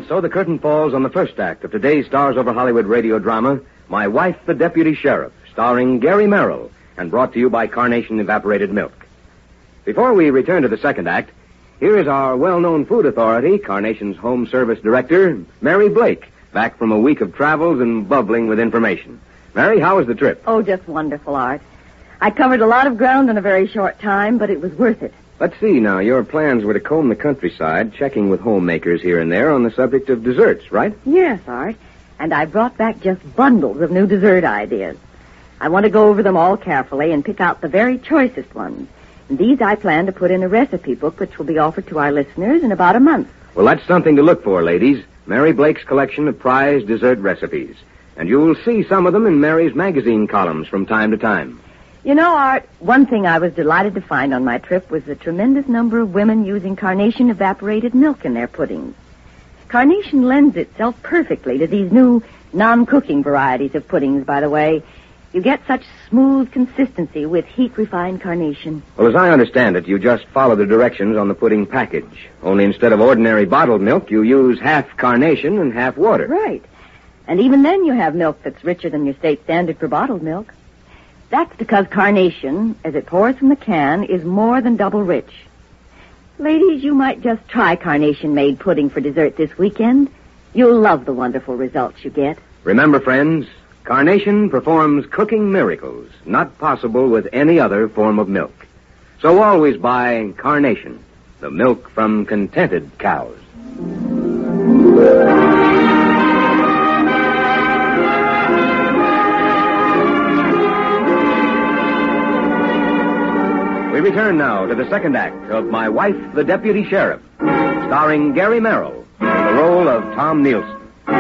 And so the curtain falls on the first act of today's Stars Over Hollywood radio drama, My Wife, the Deputy Sheriff, starring Gary Merrill, and brought to you by Carnation Evaporated Milk. Before we return to the second act, here is our well-known food authority, Carnation's Home Service Director, Mary Blake, back from a week of travels and bubbling with information. Mary, how was the trip? Oh, just wonderful, Art. I covered a lot of ground in a very short time, but it was worth it. Let's see now. Your plans were to comb the countryside, checking with homemakers here and there on the subject of desserts, right? Yes, Art. And I brought back just bundles of new dessert ideas. I want to go over them all carefully and pick out the very choicest ones. And these I plan to put in a recipe book which will be offered to our listeners in about a month. Well, that's something to look for, ladies. Mary Blake's collection of prized dessert recipes. And you'll see some of them in Mary's magazine columns from time to time. You know, Art, one thing I was delighted to find on my trip was the tremendous number of women using Carnation evaporated milk in their puddings. Carnation lends itself perfectly to these new non-cooking varieties of puddings, by the way. You get such smooth consistency with heat-refined Carnation. Well, as I understand it, you just follow the directions on the pudding package. Only instead of ordinary bottled milk, you use half Carnation and half water. Right. And even then you have milk that's richer than your state standard for bottled milk. That's because Carnation, as it pours from the can, is more than double rich. Ladies, you might just try Carnation-made pudding for dessert this weekend. You'll love the wonderful results you get. Remember, friends, Carnation performs cooking miracles not possible with any other form of milk. So always buy Carnation, the milk from contented cows. We return now to the second act of My Wife, the Deputy Sheriff, starring Gary Merrill in the role of Tom Nielsen.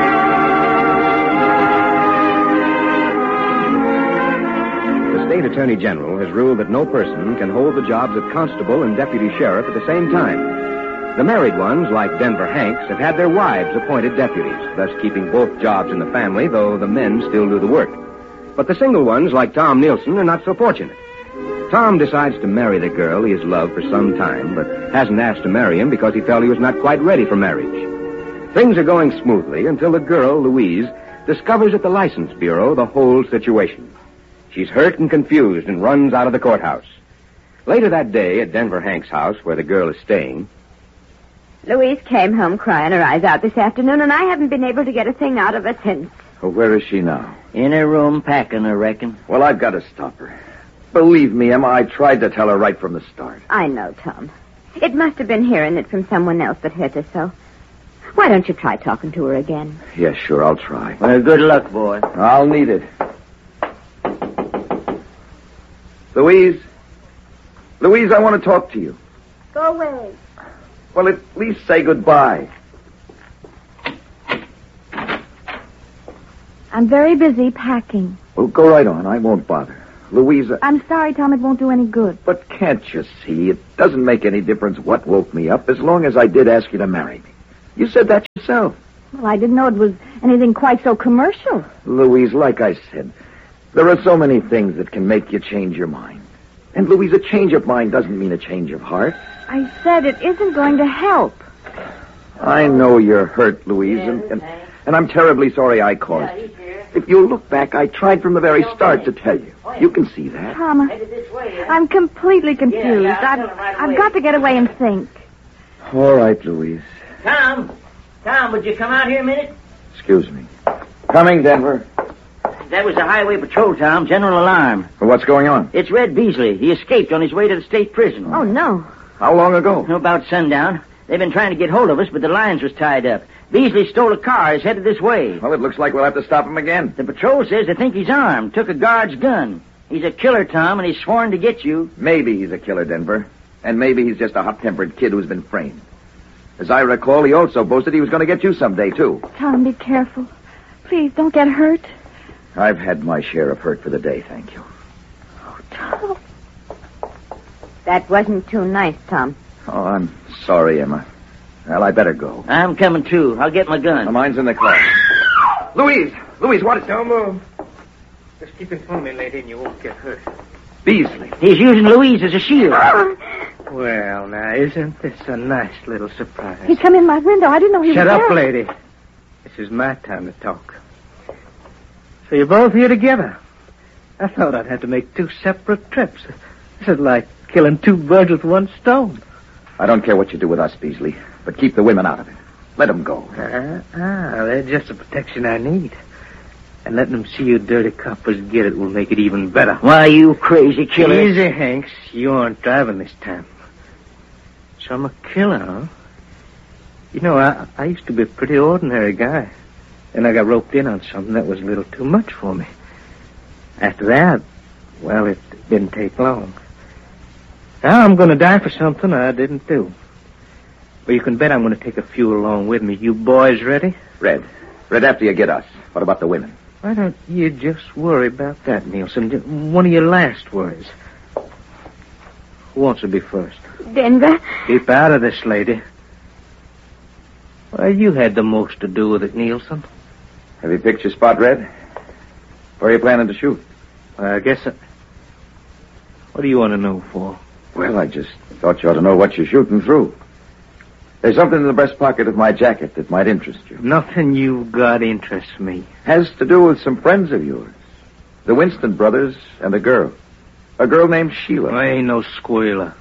The State Attorney General has ruled that no person can hold the jobs of constable and deputy sheriff at the same time. The married ones, like Denver Hanks, have had their wives appointed deputies, thus keeping both jobs in the family, though the men still do the work. But the single ones, like Tom Nielsen, are not so fortunate. Tom decides to marry the girl he has loved for some time, but hasn't asked to marry him because he felt he was not quite ready for marriage. Things are going smoothly until the girl, Louise, discovers at the License Bureau the whole situation. She's hurt and confused and runs out of the courthouse. Later that day, at Denver Hank's house, where the girl is staying... Louise came home crying her eyes out this afternoon, and I haven't been able to get a thing out of her since. Well, where is she now? In her room packing, I reckon. Well, I've got to stop her. Believe me, Emma, I tried to tell her right from the start. I know, Tom. It must have been hearing it from someone else that hurt her so. Why don't you try talking to her again? Yeah, sure, I'll try. Well, good luck, boy. I'll need it. Louise? Louise, I want to talk to you. Go away. Well, at least say goodbye. I'm very busy packing. Well, go right on. I won't bother. Louisa... I'm sorry, Tom. It won't do any good. But can't you see? It doesn't make any difference what woke me up as long as I did ask you to marry me. You said that yourself. Well, I didn't know it was anything quite so commercial. Louise, like I said, there are so many things that can make you change your mind. And, Louise, a change of mind doesn't mean a change of heart. I said it isn't going to help. I know you're hurt, Louise, and I'm terribly sorry I caused you. If you look back, I tried from the very start to tell you. You can see that. Tom, I'm completely confused. I've got to get away and think. All right, Louise. Tom, would you come out here a minute? Excuse me. Coming, Denver. That was the highway patrol, Tom. General alarm. Well, what's going on? It's Red Beasley. He escaped on his way to the state prison. Oh, no. How long ago? About sundown. They've been trying to get hold of us, but the lines was tied up. Beasley stole a car. He's headed this way. Well, it looks like we'll have to stop him again. The patrol says they think he's armed. Took a guard's gun. He's a killer, Tom, and he's sworn to get you. Maybe he's a killer, Denver. And maybe he's just a hot-tempered kid who's been framed. As I recall, he also boasted he was going to get you someday, too. Tom, be careful. Please, don't get hurt. I've had my share of hurt for the day, thank you. Oh, Tom. That wasn't too nice, Tom. Oh, I'm sorry, Emma. Well, I better go. I'm coming, too. I'll get my gun. Mine's in the car. Louise, what is... Don't move. Just keep in front of me, lady, and you won't get hurt. Beasley. He's using Louise as a shield. Well, now, isn't this a nice little surprise? He come in my window. I didn't know he Shut was up, there. lady. This is my time to talk. So you're both here together. I thought I'd have to make 2 separate trips. This is like killing 2 birds with 1 stone. I don't care what you do with us, Beasley, but keep the women out of it. Let them go. They're just the protection I need. And letting them see you dirty coppers get it will make it even better. Why, you crazy killer. Easy, Hanks. You aren't driving this time. So I'm a killer, huh? You know, I used to be a pretty ordinary guy. Then I got roped in on something that was a little too much for me. After that, well, it didn't take long. Now I'm going to die for something I didn't do. Well, you can bet I'm going to take a few along with me. You boys ready? Red, after you get us, what about the women? Why don't you just worry about that, Nielsen? One of your last words. Who wants to be first? Denver. Keep out of this, lady. Well, you had the most to do with it, Nielsen. Have you picked your spot, Red? Where are you planning to shoot? I guess... What do you want to know for? Well, I just thought you ought to know what you're shooting through. There's something in the breast pocket of my jacket that might interest you. Nothing you've got interests me. Has to do with some friends of yours. The Winston brothers and a girl. A girl named Sheila. I ain't no squealer.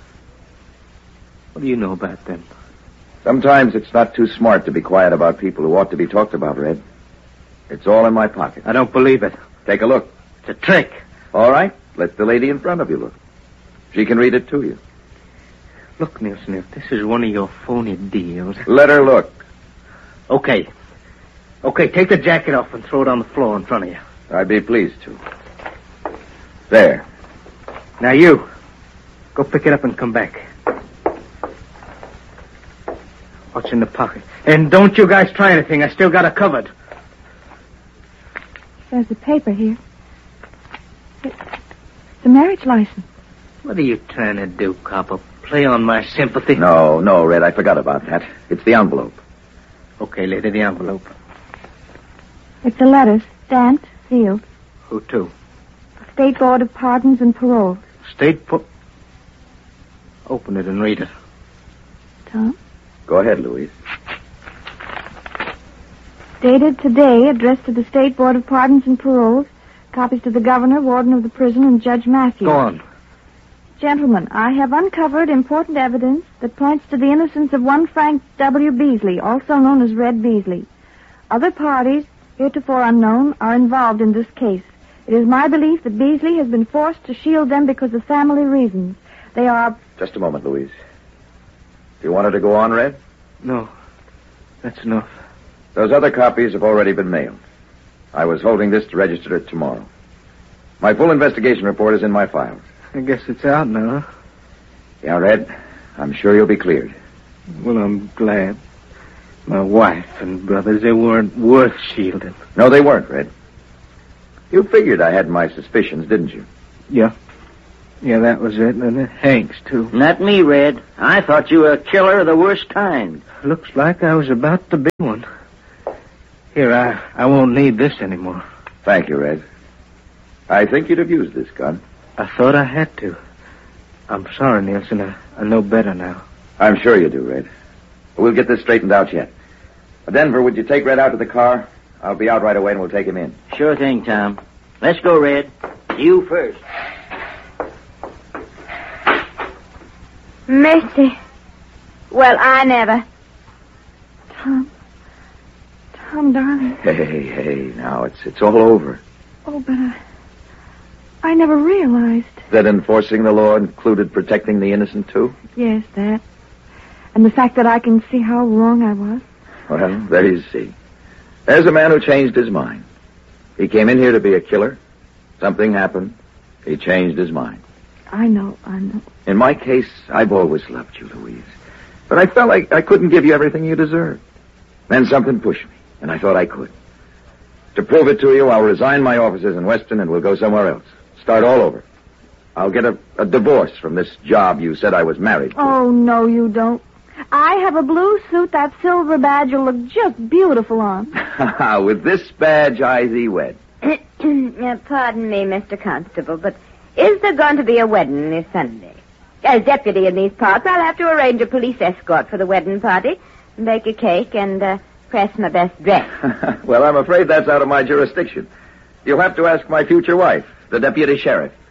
What do you know about them? Sometimes it's not too smart to be quiet about people who ought to be talked about, Red. It's all in my pocket. I don't believe it. Take a look. It's a trick. All right. Let the lady in front of you look. She can read it to you. Look, Nielsen, if this is one of your phony deals... Let her look. Okay. Okay, take the jacket off and throw it on the floor in front of you. I'd be pleased to. There. Now you, go pick it up and come back. What's in the pocket? And don't you guys try anything. I still got it covered. There's a paper here. It's a marriage license. What are you trying to do, copper? Play on my sympathy? No, Red, I forgot about that. It's the envelope. Okay, lady, the envelope. It's a letter, stamped, sealed. Who to? State Board of Pardons and Paroles. Open it and read it. Tom? Go ahead, Louise. Dated today, addressed to the State Board of Pardons and Paroles. Copies to the governor, warden of the prison, and Judge Matthews. Go on. Gentlemen, I have uncovered important evidence that points to the innocence of one Frank W. Beasley, also known as Red Beasley. Other parties, heretofore unknown, are involved in this case. It is my belief that Beasley has been forced to shield them because of family reasons. They are... Just a moment, Louise. Do you want her to go on, Red? No, that's enough. Those other copies have already been mailed. I was holding this to register it tomorrow. My full investigation report is in my files. I guess it's out now, huh? Yeah, Red. I'm sure you'll be cleared. Well, I'm glad. My wife and brothers, they weren't worth shielding. No, they weren't, Red. You figured I had my suspicions, didn't you? Yeah. Yeah, that was it. And Hanks, too. Not me, Red. I thought you were a killer of the worst kind. Looks like I was about to be one. Here, I won't need this anymore. Thank you, Red. I think you'd have used this gun. I thought I had to. I'm sorry, Nielsen. I know better now. I'm sure you do, Red. We'll get this straightened out yet. Denver, would you take Red out to the car? I'll be out right away and we'll take him in. Sure thing, Tom. Let's go, Red. You first. Mercy. Well, I never. Tom, darling. Hey, now, it's all over. Oh, but I never realized. That enforcing the law included protecting the innocent, too? Yes, that. And the fact that I can see how wrong I was. Well, there you see. There's a man who changed his mind. He came in here to be a killer. Something happened. He changed his mind. I know. In my case, I've always loved you, Louise. But I felt like I couldn't give you everything you deserved. Then something pushed me, and I thought I could. To prove it to you, I'll resign my offices in Weston and we'll go somewhere else. Start all over. I'll get a divorce from this job you said I was married to. Oh, no, you don't. I have a blue suit. That silver badge will look just beautiful on. With this badge, I thee wed. Pardon me, Mr. Constable, but is there going to be a wedding this Sunday? As deputy in these parts, I'll have to arrange a police escort for the wedding party, bake a cake, and press my best dress. Well, I'm afraid that's out of my jurisdiction. You'll have to ask my future wife, the deputy sheriff.